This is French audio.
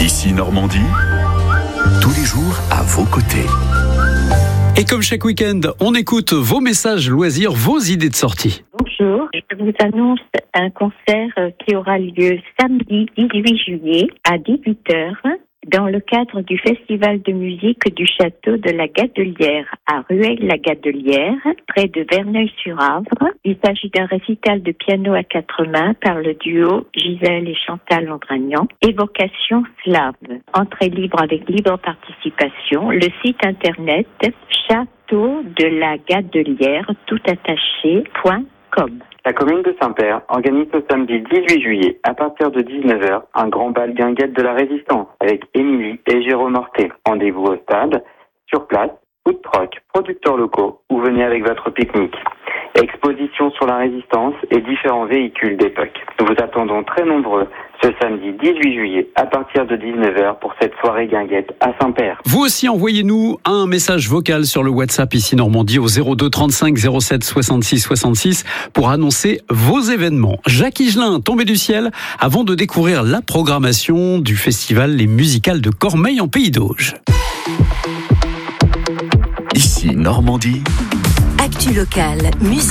Ici Normandie, tous les jours à vos côtés. Et comme chaque week-end, on écoute vos messages loisirs, vos idées de sortie. Bonjour, je vous annonce un concert qui aura lieu samedi 18 juillet à 18h dans le cadre du festival de musique du château de la Gadelière à Rueil-la-Gadelière, près de Verneuil-sur-Avre. Il s'agit d'un récital de piano à quatre mains par le duo Gisèle et Chantal Andragnan, évocation slave. Entrée libre avec libre participation. Le site internet château de la Gadelière toutattaché.com. La commune de Saint-Père organise ce samedi 18 juillet, à partir de 19h, un grand bal guinguette de la Résistance avec Émilie et Jérôme Hortet. Rendez-vous au stade, sur place, food truck, producteurs locaux ou venez avec votre pique-nique. Exposition sur la Résistance et différents véhicules d'époque. Nous vous attendons très nombreux ce samedi 18 juillet à partir de 19h pour cette soirée guinguette à Saint-Père. Vous aussi, envoyez-nous un message vocal sur le WhatsApp ici Normandie au 02 35 07 66 66 pour annoncer vos événements. Jacques Higelin, tombé du ciel, avant de découvrir la programmation du festival Les Musicales de Cormeilles en Pays d'Auge. Ici Normandie. Actu locale, musique.